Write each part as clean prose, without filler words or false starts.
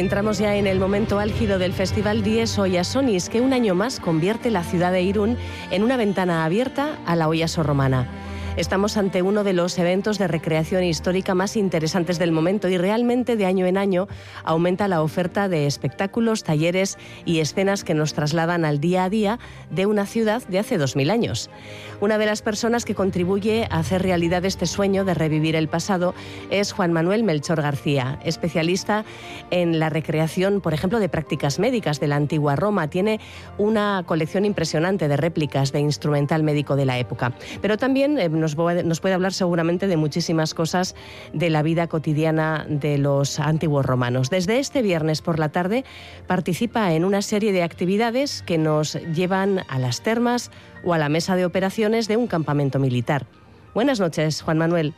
Entramos ya en el momento álgido del Festival Dies Oyasonis, que un año más convierte la ciudad de Irún en una ventana abierta a la Oyaso romana. Estamos ante uno de los eventos de recreación histórica más interesantes del momento y realmente de año en año aumenta la oferta de espectáculos, talleres y escenas que nos trasladan al día a día de una ciudad de hace 2000 años. Una de las personas que contribuye a hacer realidad este sueño de revivir el pasado es Juan Manuel Melchor García, especialista en la recreación, por ejemplo, de prácticas médicas de la antigua Roma. Tiene una colección impresionante de réplicas de instrumental médico de la época, pero también nos puede hablar seguramente de muchísimas cosas de la vida cotidiana de los antiguos romanos. Desde este viernes por la tarde participa en una serie de actividades que nos llevan a las termas o a la mesa de operaciones de un campamento militar. Buenas noches, Juan Manuel.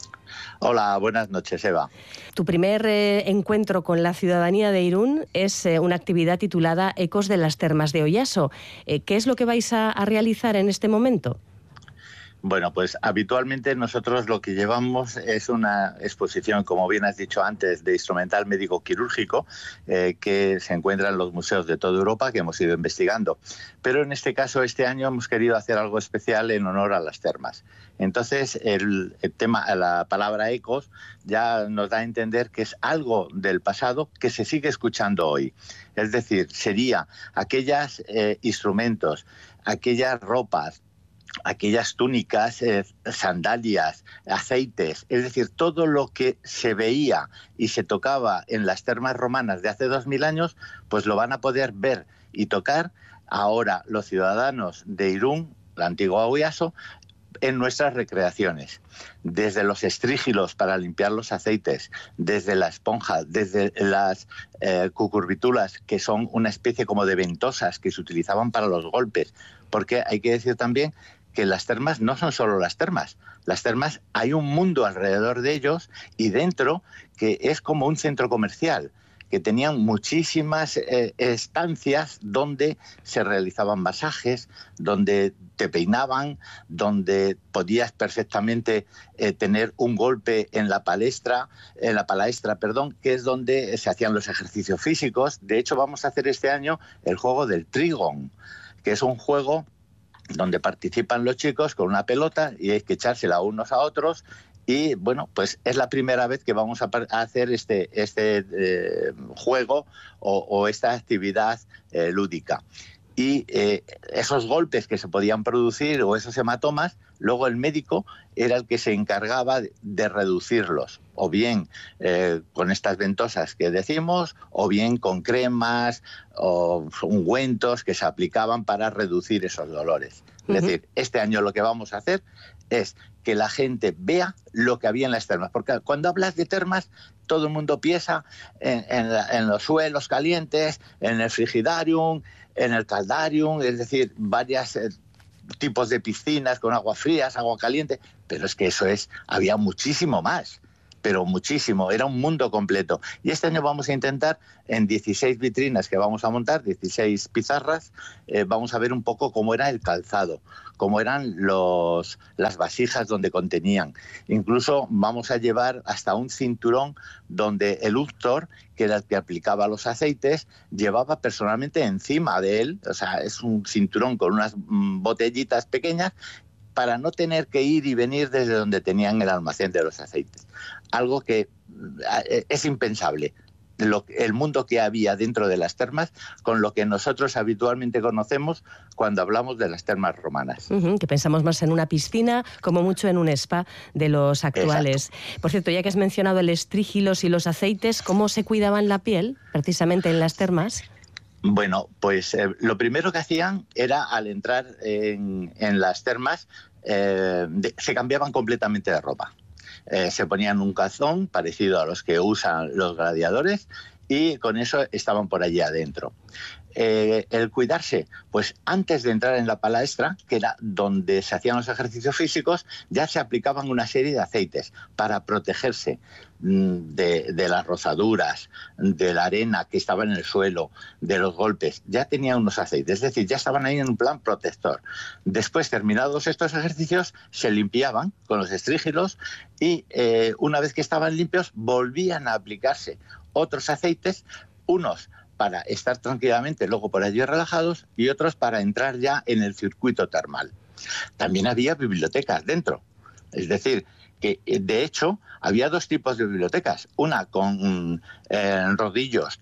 Hola, buenas noches, Eva. Tu primer encuentro con la ciudadanía de Irún es una actividad titulada Ecos de las Termas de Oyaso. ¿Qué es lo que vais a realizar en este momento? Bueno, pues habitualmente nosotros lo que llevamos es una exposición, como bien has dicho antes, de instrumental médico quirúrgico que se encuentra en los museos de toda Europa, que hemos ido investigando. Pero en este caso, este año hemos querido hacer algo especial en honor a las termas. Entonces, el tema, la palabra ecos ya nos da a entender que es algo del pasado que se sigue escuchando hoy. Es decir, sería aquellos instrumentos, aquellas ropas, aquellas túnicas, sandalias, aceites, es decir, todo lo que se veía y se tocaba en las termas romanas de hace 2000 años, pues lo van a poder ver y tocar ahora los ciudadanos de Irún, la antigua Oyaso, en nuestras recreaciones, desde los estrígilos para limpiar los aceites, desde la esponja, desde las cucurbitulas, que son una especie como de ventosas que se utilizaban para los golpes, porque hay que decir también que las termas no son solo las termas. Las termas, hay un mundo alrededor de ellos y dentro que es como un centro comercial, que tenían muchísimas estancias donde se realizaban masajes, donde te peinaban, donde podías perfectamente tener un golpe en la palaestra, que es donde se hacían los ejercicios físicos. De hecho, vamos a hacer este año el juego del Trígon, que es un juego donde participan los chicos con una pelota y hay que echársela unos a otros. Y bueno, pues es la primera vez que vamos a hacer este juego o esta actividad lúdica. Y esos golpes que se podían producir o esos hematomas, luego el médico era el que se encargaba de reducirlos, o bien con estas ventosas que decimos, o bien con cremas o ungüentos que se aplicaban para reducir esos dolores. Es decir, este año lo que vamos a hacer es que la gente vea lo que había en las termas, porque cuando hablas de termas, todo el mundo piensa en los suelos calientes, en el frigidarium, en el caldarium, es decir, varios tipos de piscinas con agua frías, agua caliente, pero es que había muchísimo más, pero muchísimo, era un mundo completo. Y este año vamos a intentar, en 16 vitrinas que vamos a montar, 16 pizarras, vamos a ver un poco cómo era el calzado, cómo eran las vasijas donde contenían. Incluso vamos a llevar hasta un cinturón donde el untor, que era el que aplicaba los aceites, llevaba personalmente encima de él, o sea, es un cinturón con unas botellitas pequeñas, para no tener que ir y venir desde donde tenían el almacén de los aceites. Algo que es impensable, el mundo que había dentro de las termas con lo que nosotros habitualmente conocemos cuando hablamos de las termas romanas. Que pensamos más en una piscina, como mucho en un spa de los actuales. Exacto. Por cierto, ya que has mencionado el estrígilos y los aceites, ¿cómo se cuidaban la piel precisamente en las termas? Bueno, pues lo primero que hacían era, al entrar en las termas, se cambiaban completamente de ropa. Se ponían un calzón parecido a los que usan los gladiadores y con eso estaban por allí adentro. El cuidarse, pues antes de entrar en la palestra, que era donde se hacían los ejercicios físicos, ya se aplicaban una serie de aceites para protegerse de las rozaduras, de la arena que estaba en el suelo, de los golpes. Ya tenían unos aceites, es decir, ya estaban ahí en un plan protector. Después, terminados estos ejercicios, se limpiaban con los estrígilos y una vez que estaban limpios, volvían a aplicarse otros aceites unos para estar tranquilamente luego por allí relajados y otros para entrar ya en el circuito termal. También había bibliotecas dentro, es decir, que de hecho había dos tipos de bibliotecas, una con rodillos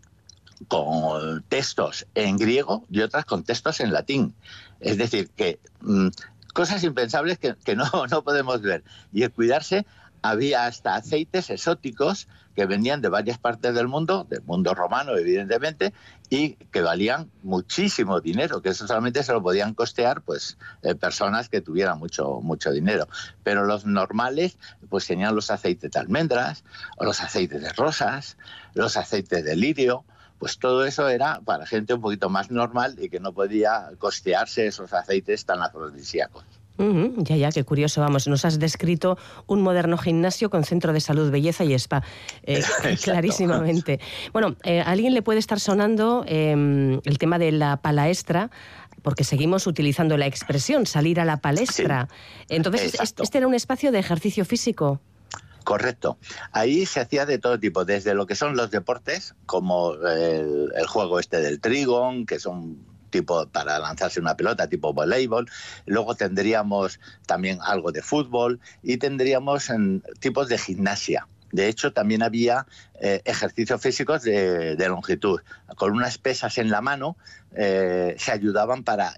con textos en griego y otras con textos en latín. Es decir, que cosas impensables que no podemos ver. Y el cuidarse, había hasta aceites exóticos que venían de varias partes del mundo romano evidentemente, y que valían muchísimo dinero, que eso solamente se lo podían costear pues personas que tuvieran mucho dinero. Pero los normales pues tenían los aceites de almendras, o los aceites de rosas, los aceites de lirio. Pues todo eso era para gente un poquito más normal y que no podía costearse esos aceites tan afrodisíacos. Ya, qué curioso. Vamos, nos has descrito un moderno gimnasio con centro de salud, belleza y spa, clarísimamente. Bueno, a alguien le puede estar sonando el tema de la palestra, porque seguimos utilizando la expresión salir a la palestra. Sí, entonces, ¿este era un espacio de ejercicio físico? Correcto. Ahí se hacía de todo tipo, desde lo que son los deportes, como el juego del trigón, que son tipo para lanzarse una pelota, tipo voleibol. Luego tendríamos también algo de fútbol y tendríamos tipos de gimnasia. De hecho, también había ejercicios físicos de longitud. Con unas pesas en la mano se ayudaban para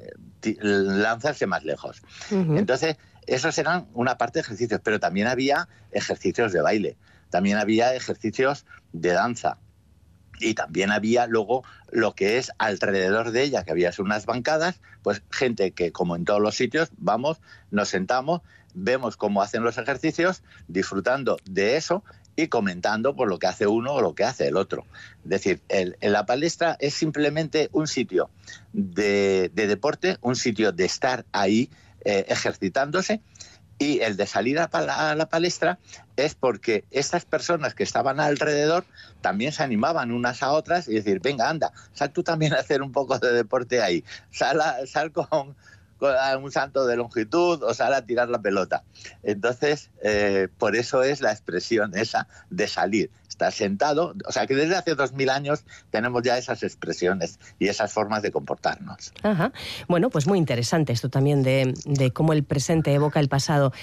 lanzarse más lejos. Entonces, esos eran una parte de ejercicios, pero también había ejercicios de baile, también había ejercicios de danza. Y también había luego lo que es alrededor de ella, que había unas bancadas, pues gente que, como en todos los sitios, vamos, nos sentamos, vemos cómo hacen los ejercicios, disfrutando de eso y comentando por lo que hace uno o lo que hace el otro. Es decir, la palestra es simplemente un sitio de deporte, un sitio de estar ahí ejercitándose. Y el de salir a la palestra es porque estas personas que estaban alrededor también se animaban unas a otras y decir, venga, anda, sal tú también a hacer un poco de deporte ahí. Sal con un salto de longitud o sal a tirar la pelota. Entonces, por eso es la expresión esa de salir. Estar sentado, o sea que desde hace 2000 años tenemos ya esas expresiones y esas formas de comportarnos. Ajá. Bueno, pues muy interesante esto también de cómo el presente evoca el pasado.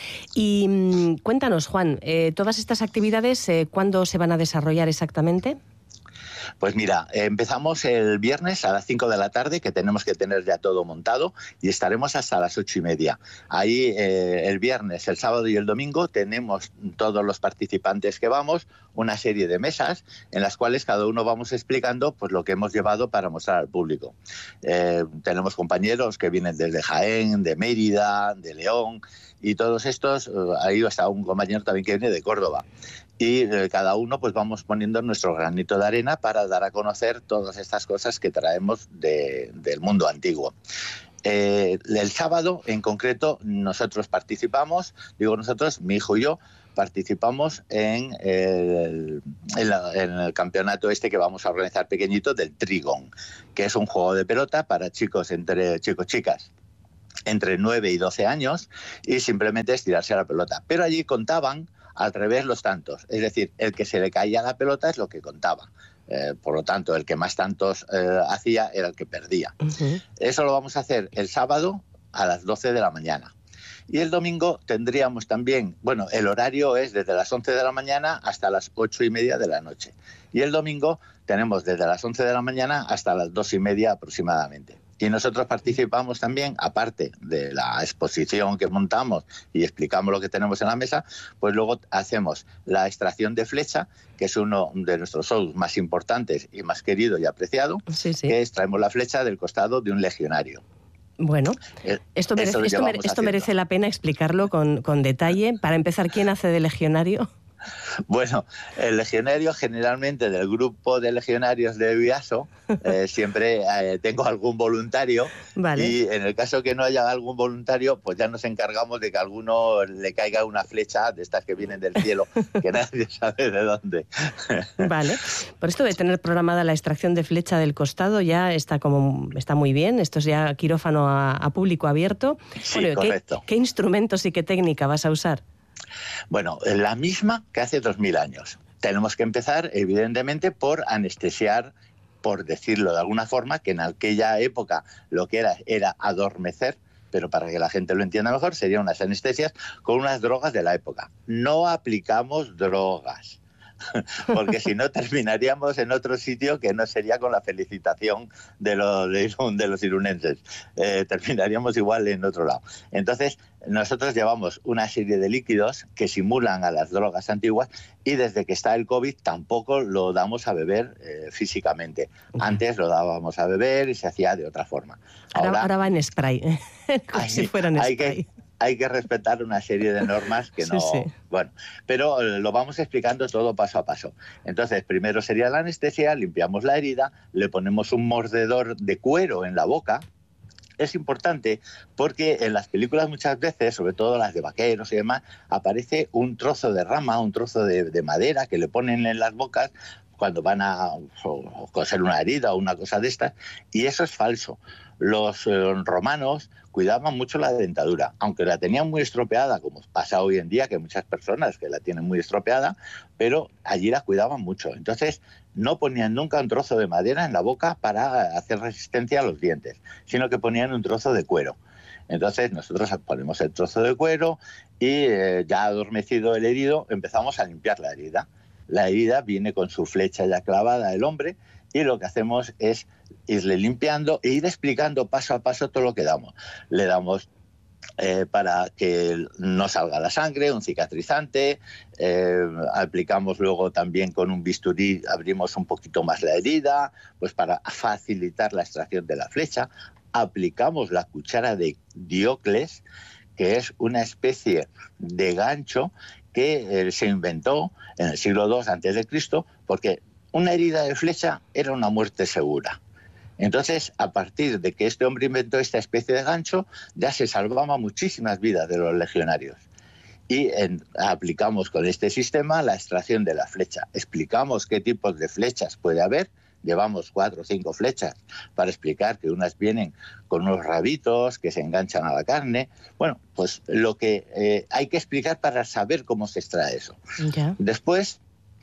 Y cuéntanos, Juan, todas estas actividades, ¿cuándo se van a desarrollar exactamente? Pues mira, empezamos el viernes a las 5 de la tarde, que tenemos que tener ya todo montado, y estaremos hasta las 8:30. Ahí el viernes, el sábado y el domingo tenemos todos los participantes que vamos, una serie de mesas en las cuales cada uno vamos explicando pues lo que hemos llevado para mostrar al público. Tenemos compañeros que vienen desde Jaén, de Mérida, de León, y todos estos, ahí está un compañero también que viene de Córdoba. Y cada uno pues vamos poniendo nuestro granito de arena para dar a conocer todas estas cosas que traemos del mundo antiguo. El sábado, en concreto, nosotros participamos, digo nosotros, mi hijo y yo, participamos en el campeonato que vamos a organizar pequeñito del trigón, que es un juego de pelota para chicos, chicas, entre 9 y 12 años, y simplemente es tirarse a la pelota. Pero allí contaban al revés los tantos, es decir, el que se le caía la pelota es lo que contaba. Por lo tanto, el que más tantos hacía era el que perdía. Eso lo vamos a hacer el sábado a las 12 de la mañana. Y el domingo tendríamos también, bueno, el horario es desde las 11 de la mañana hasta las 8:30 de la noche. Y el domingo tenemos desde las 11 de la mañana hasta las 2:30 aproximadamente. Y nosotros participamos también, aparte de la exposición que montamos y explicamos lo que tenemos en la mesa, pues luego hacemos la extracción de flecha, que es uno de nuestros shows más importantes y más querido y apreciado, que extraemos la flecha del costado de un legionario. Bueno, esto merece la pena explicarlo con detalle. Para empezar, ¿quién hace de legionario? Bueno, el legionario, generalmente del grupo de legionarios de Biaso, siempre tengo algún voluntario. Vale. Y en el caso que no haya algún voluntario, pues ya nos encargamos de que a alguno le caiga una flecha de estas que vienen del cielo, que nadie sabe de dónde. Vale, por esto de tener programada la extracción de flecha del costado ya está muy bien. Esto es ya quirófano a público abierto. Sí, bueno, correcto. ¿Qué instrumentos y qué técnica vas a usar? Bueno, la misma que hace 2000 años. tenemos que empezar, evidentemente, por anestesiar, por decirlo de alguna forma, que en aquella época lo que era adormecer, pero para que la gente lo entienda mejor, serían unas anestesias con unas drogas de la época. No aplicamos drogas, porque si no terminaríamos en otro sitio que no sería con la felicitación de los irunenses. Terminaríamos igual en otro lado. Entonces, nosotros llevamos una serie de líquidos que simulan a las drogas antiguas y desde que está el COVID tampoco lo damos a beber físicamente. Antes lo dábamos a beber y se hacía de otra forma. Ahora va en spray, como si fuera en spray. Hay que respetar una serie de normas que no... Sí. Bueno, pero lo vamos explicando todo paso a paso. Entonces, primero sería la anestesia, limpiamos la herida, le ponemos un mordedor de cuero en la boca. Es importante porque en las películas muchas veces, sobre todo las de vaqueros y demás, aparece un trozo de rama, un trozo de madera que le ponen en las bocas cuando van a coser una herida o una cosa de estas, y eso es falso. Los romanos cuidaban mucho la dentadura, aunque la tenían muy estropeada, como pasa hoy en día, que hay muchas personas que la tienen muy estropeada, pero allí la cuidaban mucho. Entonces, no ponían nunca un trozo de madera en la boca para hacer resistencia a los dientes, sino que ponían un trozo de cuero. Entonces, nosotros ponemos el trozo de cuero y ya adormecido el herido, empezamos a limpiar la herida. La herida viene con su flecha ya clavada el hombre y lo que hacemos es irle limpiando e ir explicando paso a paso todo lo que damos. Le damos para que no salga la sangre, un cicatrizante, aplicamos luego también con un bisturí, abrimos un poquito más la herida, pues para facilitar la extracción de la flecha. Aplicamos la cuchara de Diocles, que es una especie de gancho que se inventó en el siglo II a.C., porque una herida de flecha era una muerte segura. Entonces, a partir de que este hombre inventó esta especie de gancho, ya se salvaba muchísimas vidas de los legionarios. Y aplicamos con este sistema la extracción de la flecha. Explicamos qué tipos de flechas puede haber. Llevamos 4 o 5 flechas para explicar que unas vienen con unos rabitos que se enganchan a la carne. Bueno, pues lo que hay que explicar para saber cómo se extrae eso. Ya. Después,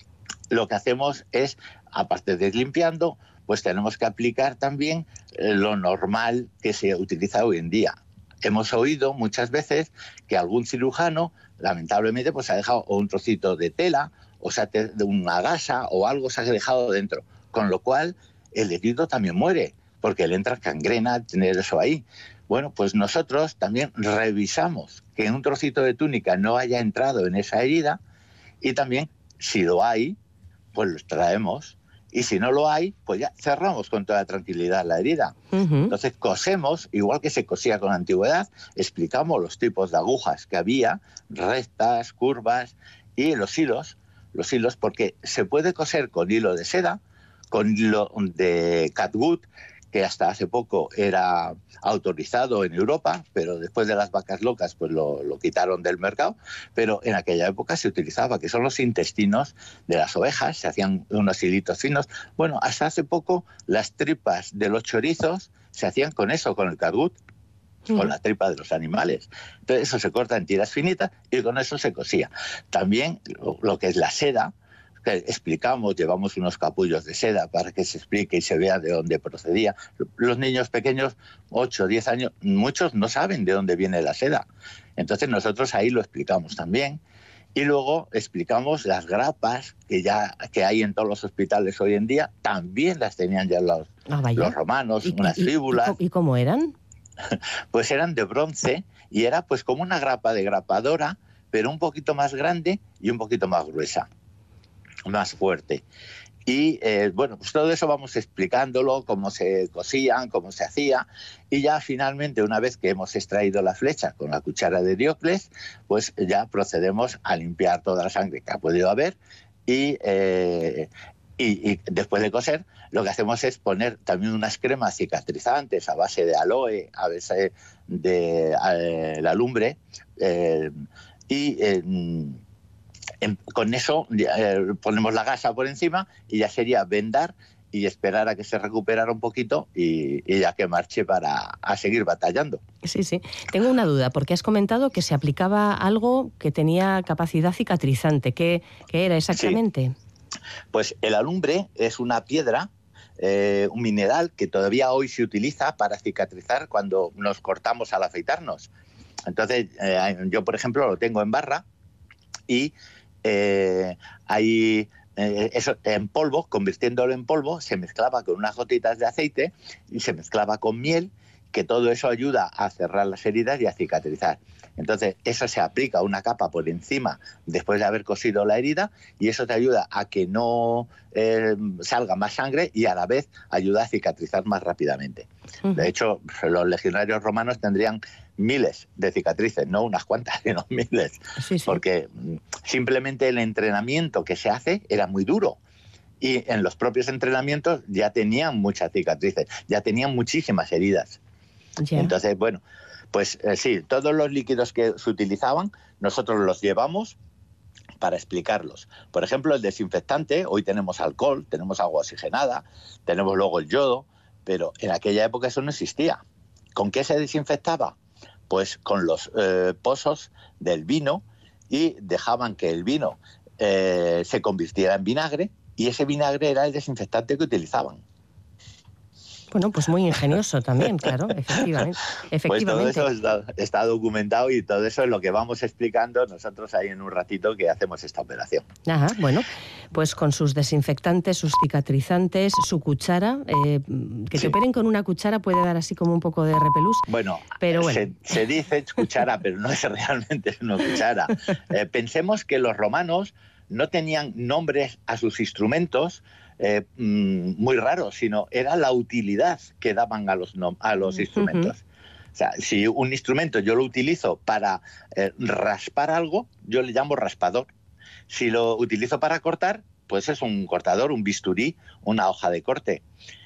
lo que hacemos es, aparte de ir limpiando, pues tenemos que aplicar también lo normal que se utiliza hoy en día. Hemos oído muchas veces que algún cirujano, lamentablemente, pues ha dejado un trocito de tela, o sea, de una gasa o algo se ha dejado dentro, con lo cual el herido también muere, porque le entra gangrena tener eso ahí. Bueno, pues nosotros también revisamos que un trocito de túnica no haya entrado en esa herida y también, si lo hay, pues lo extraemos. Y si no lo hay, pues ya cerramos con toda tranquilidad la herida. Entonces cosemos, igual que se cosía con la antigüedad, explicamos los tipos de agujas que había, rectas, curvas, y los hilos, porque se puede coser con hilo de seda, con hilo de catgut, que hasta hace poco era autorizado en Europa, pero después de las vacas locas pues lo quitaron del mercado, pero en aquella época se utilizaba, que son los intestinos de las ovejas, se hacían unos hilitos finos. Bueno, hasta hace poco las tripas de los chorizos se hacían con eso, con el catgut, con la tripa de los animales. Entonces eso se corta en tiras finitas y con eso se cosía. También lo que es la seda, que explicamos, llevamos unos capullos de seda para que se explique y se vea de dónde procedía. Los niños pequeños, 8 o 10 años, muchos no saben de dónde viene la seda. Entonces nosotros ahí lo explicamos también. Y luego explicamos las grapas que hay en todos los hospitales hoy en día, también las tenían ya los romanos, unas fíbulas. ¿Y cómo eran? Pues eran de bronce y era pues como una grapa de grapadora, pero un poquito más grande y un poquito más gruesa, más fuerte. Y bueno, pues todo eso vamos explicándolo, cómo se cosían, cómo se hacía, y ya finalmente, una vez que hemos extraído la flecha con la cuchara de Diocles, pues ya procedemos a limpiar toda la sangre que ha podido haber y después de coser, lo que hacemos es poner también unas cremas cicatrizantes a base de aloe, a base de la lumbre, con eso ponemos la gasa por encima y ya sería vendar y esperar a que se recuperara un poquito y ya que marche a seguir batallando. Sí, sí. Tengo una duda, porque has comentado que se aplicaba algo que tenía capacidad cicatrizante. ¿Qué era exactamente? Sí. Pues el alumbre es una piedra, un mineral que todavía hoy se utiliza para cicatrizar cuando nos cortamos al afeitarnos. Entonces, yo, por ejemplo, lo tengo en barra y ahí eso en polvo, convirtiéndolo en polvo, se mezclaba con unas gotitas de aceite y se mezclaba con miel, que todo eso ayuda a cerrar las heridas y a cicatrizar. Entonces, eso se aplica una capa por encima después de haber cosido la herida y eso te ayuda a que no salga más sangre y a la vez ayuda a cicatrizar más rápidamente. De hecho, los legionarios romanos tendrían miles de cicatrices, no unas cuantas, sino miles, porque simplemente el entrenamiento que se hace era muy duro. Y en los propios entrenamientos ya tenían muchas cicatrices, ya tenían muchísimas heridas. Yeah. Entonces, bueno, pues sí, todos los líquidos que se utilizaban, nosotros los llevamos para explicarlos. Por ejemplo, el desinfectante, hoy tenemos alcohol, tenemos agua oxigenada, tenemos luego el yodo, pero en aquella época eso no existía. ¿Con qué se desinfectaba? Pues con los pozos del vino y dejaban que el vino se convirtiera en vinagre y ese vinagre era el desinfectante que utilizaban. Bueno, pues muy ingenioso también, claro, efectivamente. Pues todo eso está documentado y todo eso es lo que vamos explicando nosotros ahí en un ratito que hacemos esta operación. Ajá, bueno, pues con sus desinfectantes, sus cicatrizantes, su cuchara, que te operen con una cuchara puede dar así como un poco de repelús. Bueno, pero se dice cuchara, pero no es realmente una cuchara. Pensemos que los romanos no tenían nombres a sus instrumentos muy raros, sino era la utilidad que daban a los instrumentos. O sea, si un instrumento yo lo utilizo para raspar algo, yo le llamo raspador. Si lo utilizo para cortar, pues es un cortador, un bisturí, una hoja de corte.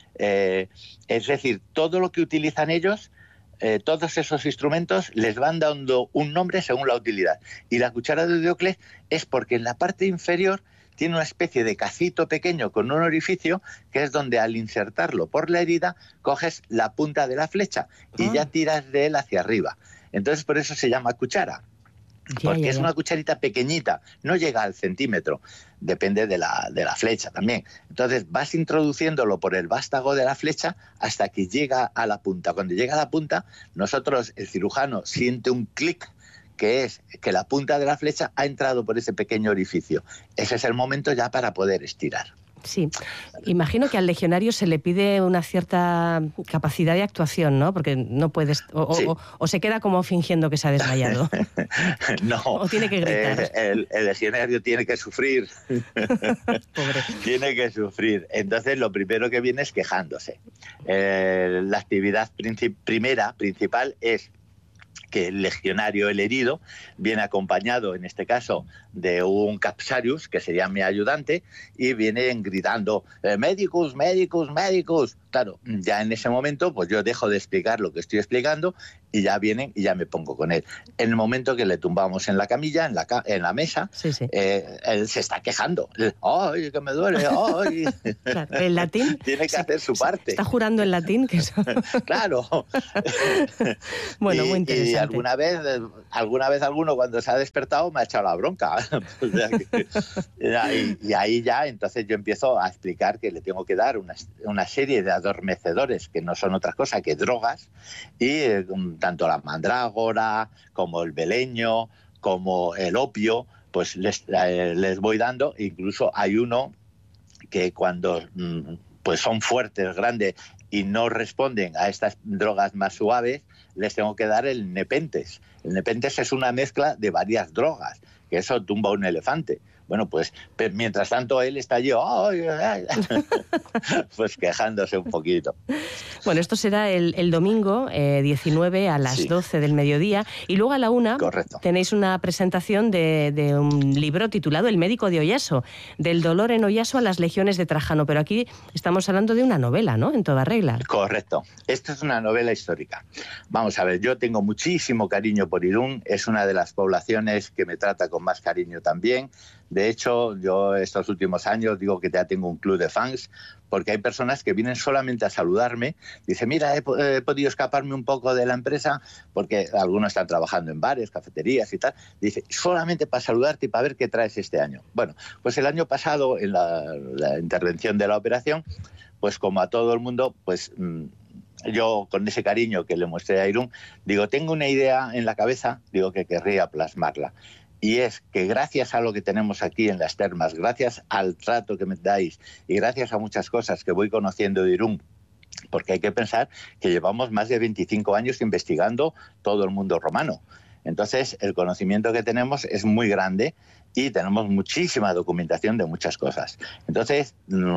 Es decir, todo lo que utilizan ellos, todos esos instrumentos les van dando un nombre según la utilidad. Y la cuchara de Diocles es porque en la parte inferior tiene una especie de cacito pequeño con un orificio que es donde al insertarlo por la herida coges la punta de la flecha y ya tiras de él hacia arriba. Entonces por eso se llama cuchara. Porque es una cucharita pequeñita, no llega al centímetro, depende de la flecha también. Entonces vas introduciéndolo por el vástago de la flecha hasta que llega a la punta. Cuando llega a la punta, nosotros, el cirujano, siente un clic, que es que la punta de la flecha ha entrado por ese pequeño orificio. Ese es el momento ya para poder estirar. Sí, imagino que al legionario se le pide una cierta capacidad de actuación, ¿no? Porque no puedes, o se queda como fingiendo que se ha desmayado. No, o tiene que gritar. El legionario tiene que sufrir. Pobre. Tiene que sufrir. Entonces lo primero que viene es quejándose. La actividad principal es que el legionario, el herido, viene acompañado, en este caso, de un capsarius, que sería mi ayudante, y vienen gritando, médicos, médicos, médicos. Claro, ya en ese momento, pues yo dejo de explicar lo que estoy explicando y ya vienen y ya me pongo con él. En el momento que le tumbamos en la camilla, en la mesa, él se está quejando. ¡Ay, que me duele! ¡Ay! Claro, en latín. Tiene que hacer su parte. Está jurando en latín que eso... Claro. Bueno, muy interesante. Y alguna vez alguno cuando se ha despertado me ha echado la bronca. O sea y ahí ya, entonces yo empiezo a explicar que le tengo que dar una serie de adormecedores que no son otra cosa que drogas, y tanto la mandrágora como el beleño como el opio, pues les voy dando. Incluso hay uno que cuando pues son fuertes, grandes y no responden a estas drogas más suaves, les tengo que dar el nepentes. El nepentes es una mezcla de varias drogas, que eso tumba un elefante. Bueno, pues mientras tanto él está allí, ¡ay, ay! Pues quejándose un poquito. Bueno, esto será el domingo 19 a las 12 del mediodía, y luego a la 1 tenéis una presentación de un libro titulado El médico de Oyaso, del dolor en Oyaso a las legiones de Trajano, pero aquí estamos hablando de una novela, ¿no?, en toda regla. Correcto. Esto es una novela histórica. Vamos a ver, yo tengo muchísimo cariño por Irún, es una de las poblaciones que me trata con más cariño también. De hecho, yo estos últimos años digo que ya tengo un club de fans, porque hay personas que vienen solamente a saludarme. Dice, mira, he podido escaparme un poco de la empresa, porque algunos están trabajando en bares, cafeterías y tal. Dice, solamente para saludarte y para ver qué traes este año. Bueno, pues el año pasado, en la intervención de la operación, pues como a todo el mundo, pues yo con ese cariño que le mostré a Irún, digo, tengo una idea en la cabeza, digo que querría plasmarla. Y es que gracias a lo que tenemos aquí en las termas, gracias al trato que me dais y gracias a muchas cosas que voy conociendo de Irún, porque hay que pensar que llevamos más de 25 años investigando todo el mundo romano. Entonces, el conocimiento que tenemos es muy grande y tenemos muchísima documentación de muchas cosas. Entonces,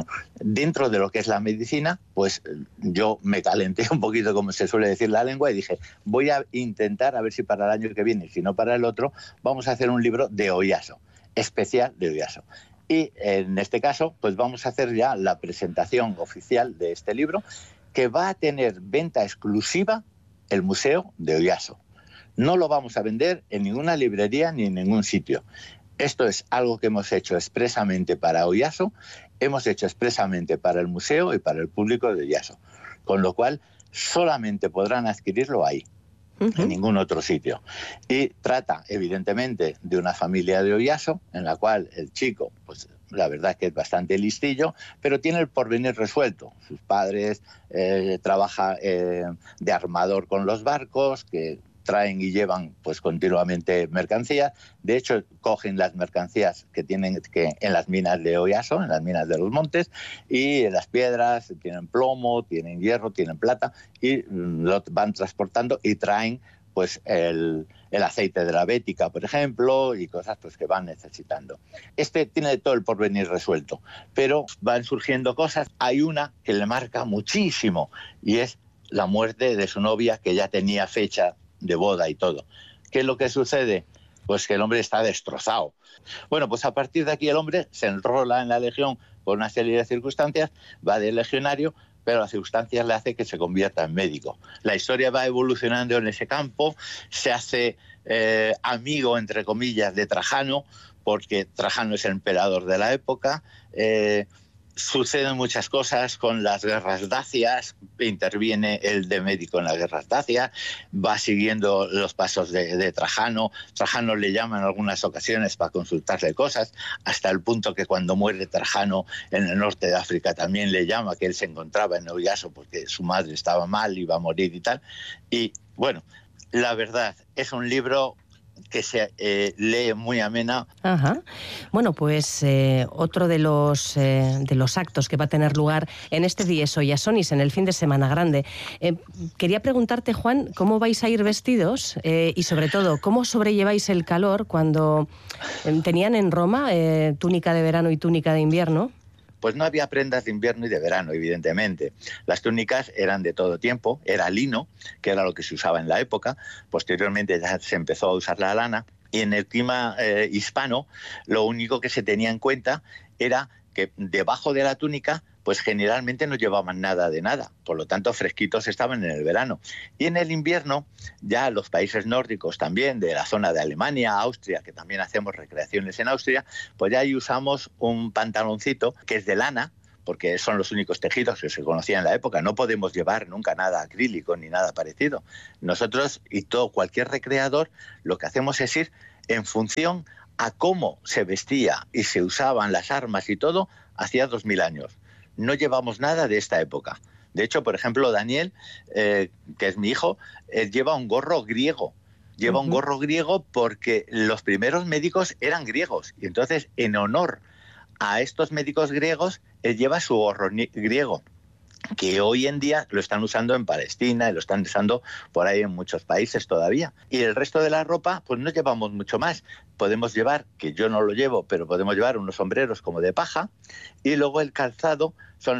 dentro de lo que es la medicina, pues yo me calenté un poquito, como se suele decir la lengua, y dije, voy a intentar, a ver si para el año que viene, si no para el otro, vamos a hacer un libro de Oyaso, especial de Oyaso. Y en este caso, pues vamos a hacer ya la presentación oficial de este libro, que va a tener venta exclusiva el Museo de Oyaso. No lo vamos a vender en ninguna librería ni en ningún sitio. Esto es algo que hemos hecho expresamente para Oyaso, hemos hecho expresamente para el museo y para el público de Oyaso, con lo cual solamente podrán adquirirlo ahí, en ningún otro sitio. Y trata, evidentemente, de una familia de Oyaso, en la cual el chico, pues la verdad que es bastante listillo, pero tiene el porvenir resuelto. Sus padres trabaja de armador con los barcos, que traen y llevan pues continuamente mercancías. De hecho, cogen las mercancías que tienen en las minas de Oyaso, en las minas de los montes, y en las piedras tienen plomo, tienen hierro, tienen plata, y lo van transportando y traen pues el aceite de la bética, por ejemplo, y cosas pues que van necesitando. Este tiene todo el porvenir resuelto, pero van surgiendo cosas. Hay una que le marca muchísimo, y es la muerte de su novia, que ya tenía fecha de boda y todo. ¿Qué es lo que sucede? Pues que el hombre está destrozado. Bueno, pues a partir de aquí el hombre se enrola en la legión por una serie de circunstancias, va de legionario, pero las circunstancias le hace que se convierta en médico. La historia va evolucionando en ese campo, se hace amigo, entre comillas, de Trajano, porque Trajano es el emperador de la época. Suceden muchas cosas con las guerras dacias, interviene el de médico en las guerras dacias, va siguiendo los pasos de Trajano. Trajano le llama en algunas ocasiones para consultarle cosas, hasta el punto que cuando muere Trajano en el norte de África también le llama, que él se encontraba en Oyaso porque su madre estaba mal, iba a morir y tal. Y bueno, la verdad, es un libro que se lee muy amena. Ajá. Bueno, pues otro de los actos que va a tener lugar en este Dies Oyasonis, en el fin de semana grande. Quería preguntarte, Juan, ¿cómo vais a ir vestidos? Y sobre todo, ¿cómo sobrelleváis el calor cuando tenían en Roma túnica de verano y túnica de invierno? Pues no había prendas de invierno y de verano, evidentemente. Las túnicas eran de todo tiempo, era lino, que era lo que se usaba en la época. Posteriormente ya se empezó a usar la lana. Y en el clima hispano, lo único que se tenía en cuenta era que debajo de la túnica, pues generalmente no llevaban nada de nada. Por lo tanto, fresquitos estaban en el verano. Y en el invierno, ya los países nórdicos también, de la zona de Alemania, Austria, que también hacemos recreaciones en Austria, pues ya ahí usamos un pantaloncito que es de lana, porque son los únicos tejidos que se conocían en la época. No podemos llevar nunca nada acrílico ni nada parecido. Nosotros y cualquier recreador, lo que hacemos es ir en función a cómo se vestía y se usaban las armas y todo hacía 2000 años. No llevamos nada de esta época. De hecho, por ejemplo, Daniel, que es mi hijo, lleva un gorro griego. Lleva un gorro griego porque los primeros médicos eran griegos. Y entonces, en honor a estos médicos griegos, él lleva su gorro griego, que hoy en día lo están usando en Palestina y lo están usando por ahí en muchos países todavía. Y el resto de la ropa, pues no llevamos mucho más. Podemos llevar, que yo no lo llevo, pero podemos llevar unos sombreros como de paja, y luego el calzado son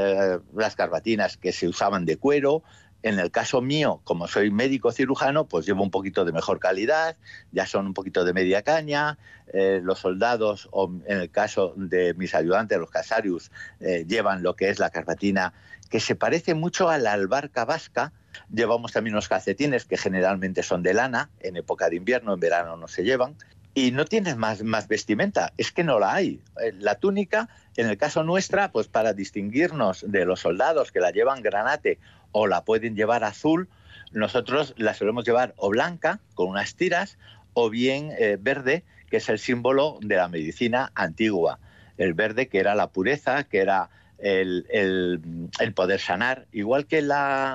las carbatinas que se usaban de cuero. En el caso mío, como soy médico cirujano, pues llevo un poquito de mejor calidad, ya son un poquito de media caña. Los soldados, o en el caso de mis ayudantes, los casarius, llevan lo que es la carbatina, que se parece mucho a la albarca vasca. Llevamos también unos calcetines que generalmente son de lana, en época de invierno, en verano no se llevan. y no tienes más vestimenta, es que no la hay. La túnica, en el caso nuestra, pues para distinguirnos de los soldados que la llevan granate o la pueden llevar azul, nosotros la solemos llevar o blanca, con unas tiras, o bien verde, que es el símbolo de la medicina antigua. El verde, que era la pureza, que era el poder sanar, igual que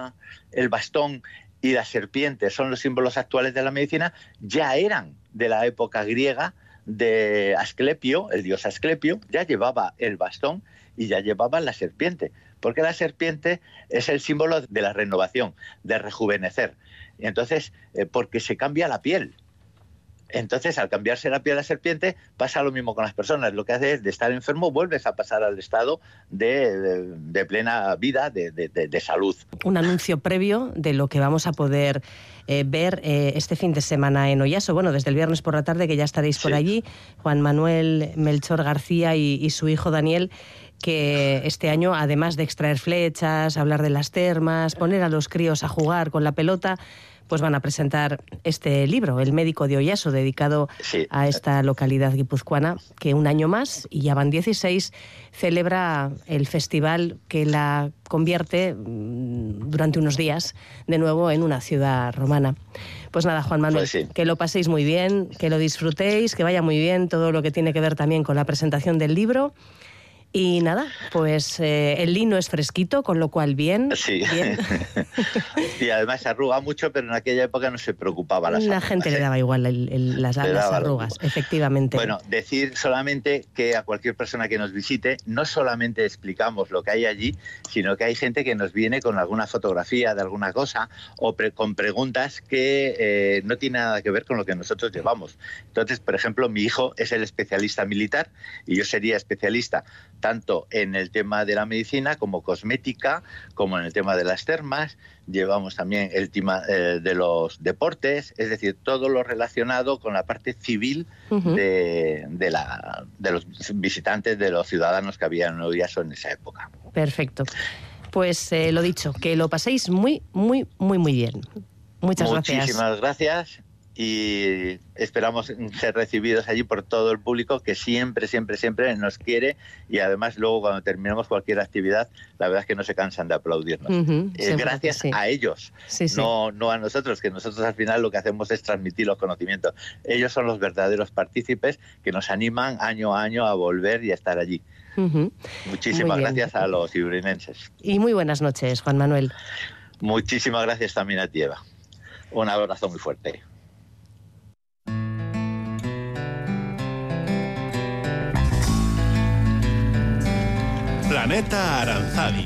el bastón y la serpiente son los símbolos actuales de la medicina, ya eran de la época griega de Asclepio, el dios Asclepio, ya llevaba el bastón y ya llevaba la serpiente, porque la serpiente es el símbolo de la renovación, de rejuvenecer. Y entonces, porque se cambia la piel. Entonces, al cambiarse la piel de la serpiente, pasa lo mismo con las personas. Lo que hace es, de estar enfermo, vuelves a pasar al estado de plena vida, de salud. Un anuncio previo de lo que vamos a poder ver este fin de semana en Oyaso. Bueno, desde el viernes por la tarde, que ya estaréis por allí, Juan Manuel Melchor García y su hijo Daniel, que este año, además de extraer flechas, hablar de las termas, poner a los críos a jugar con la pelota, pues van a presentar este libro, El médico de Oyaso, dedicado a esta localidad guipuzcoana, que un año más, y ya van 16, celebra el festival que la convierte durante unos días de nuevo en una ciudad romana. Pues nada, Juan Manuel, que lo paséis muy bien, que lo disfrutéis, que vaya muy bien todo lo que tiene que ver también con la presentación del libro. Y nada, pues el lino es fresquito, con lo cual bien. Sí. Bien. Y además se arruga mucho, pero en aquella época no se preocupaba las arrugas. La gente le daba igual las arrugas, efectivamente. Bueno, decir solamente que a cualquier persona que nos visite, no solamente explicamos lo que hay allí, sino que hay gente que nos viene con alguna fotografía de alguna cosa o con preguntas que no tienen nada que ver con lo que nosotros llevamos. Entonces, por ejemplo, mi hijo es el especialista militar y yo sería especialista tanto en el tema de la medicina como cosmética, como en el tema de las termas. Llevamos también el tema de los deportes, es decir, todo lo relacionado con la parte civil de los visitantes, de los ciudadanos que había en Oyaso en esa época. Perfecto. Pues lo dicho, que lo paséis muy, muy, muy, muy bien. Muchas gracias. Muchísimas gracias. Y esperamos ser recibidos allí por todo el público que siempre, siempre, siempre nos quiere, y además luego cuando terminamos cualquier actividad, la verdad es que no se cansan de aplaudirnos. Gracias a ellos, no a nosotros, que nosotros al final lo que hacemos es transmitir los conocimientos. Ellos son los verdaderos partícipes que nos animan año a año a volver y a estar allí. Muchísimas gracias a los iurinenses. Y muy buenas noches, Juan Manuel. Muchísimas gracias también a ti, Eva. Un abrazo muy fuerte. Planeta Aranzadi.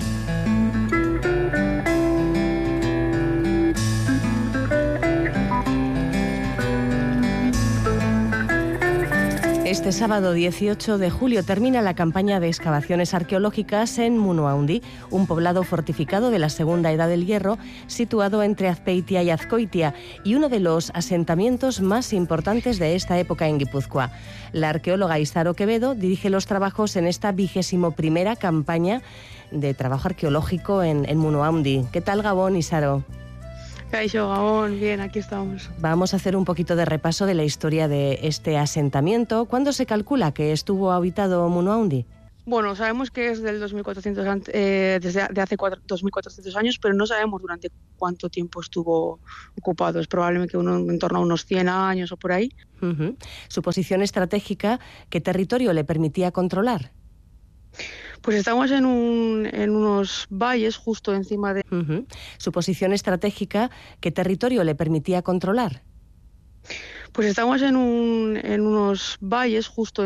Este sábado 18 de julio termina la campaña de excavaciones arqueológicas en Munoaundi, un poblado fortificado de la Segunda Edad del Hierro, situado entre Azpeitia y Azcoitia, y uno de los asentamientos más importantes de esta época en Guipúzcoa. La arqueóloga Isaro Quevedo dirige los trabajos en esta 21ª campaña de trabajo arqueológico en Munoaundi. ¿Qué tal, Gabón, Isaro? Caixo, Gabón, bien, aquí estamos. Vamos a hacer un poquito de repaso de la historia de este asentamiento. ¿Cuándo se calcula que estuvo habitado Munoaundi? Bueno, sabemos que es del 2400, desde hace 2400 años, pero no sabemos durante cuánto tiempo estuvo ocupado. Es probable que en torno a unos 100 años o por ahí. Su posición estratégica, ¿qué territorio le permitía controlar? Pues estamos en unos valles justo encima de... Su posición estratégica, ¿qué territorio le permitía controlar? Pues estamos en unos valles justo